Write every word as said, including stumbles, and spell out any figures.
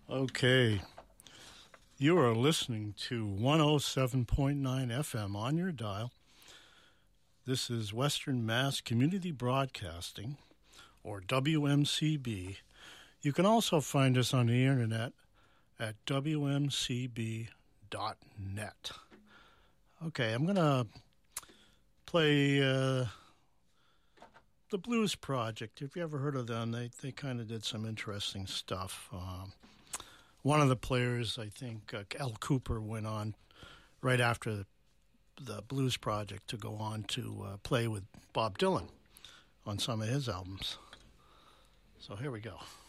Okay. You are listening to one oh seven point nine F M on your dial. This is Western Mass Community Broadcasting, or W M C B. You can also find us on the internet at W M C B dot net. Okay, I'm going to play uh, the Blues Project. If you ever heard of them, they, they kind of did some interesting stuff. Um, one of the players, I think, uh, Al Cooper, went on right after the, the Blues Project to go on to uh, play with Bob Dylan on some of his albums. So here we go.